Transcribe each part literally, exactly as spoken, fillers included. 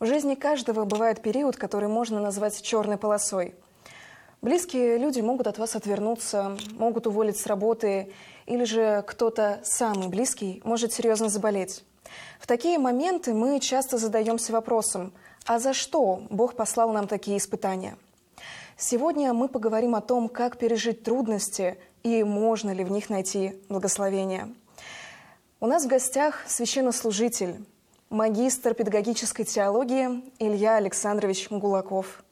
В жизни каждого бывает период, который можно назвать черной полосой. Близкие люди могут от вас отвернуться, могут уволить с работы, или же кто-то самый близкий может серьезно заболеть. В такие моменты мы часто задаемся вопросом, а за что Бог послал нам такие испытания? Сегодня мы поговорим о том, как пережить трудности и можно ли в них найти благословение. У нас в гостях священнослужитель, магистр педагогической теологии Илья Александрович Гулаков.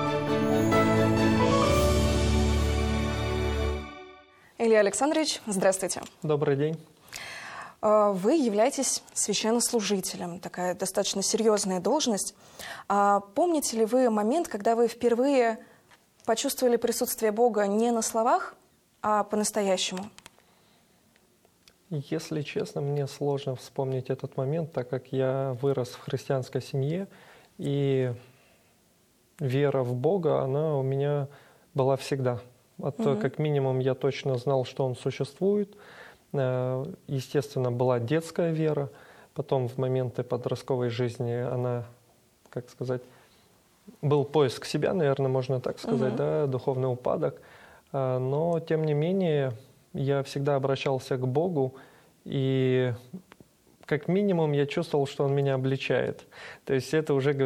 Илья Александрович, здравствуйте. Добрый день. Вы являетесь священнослужителем, такая достаточно серьезная должность. А помните ли вы момент, когда вы впервые почувствовали присутствие Бога не на словах, а по-настоящему? Если честно, мне сложно вспомнить этот момент, так как я вырос в христианской семье, и вера в Бога, она у меня была всегда. А то, как минимум, я точно знал, что Он существует. Естественно, была детская вера. Потом в моменты подростковой жизни она, как сказать, был поиск себя, наверное, можно так сказать, угу. да, духовный упадок. Но, тем не менее, я всегда обращался к Богу, и как минимум я чувствовал, что Он меня обличает. То есть это уже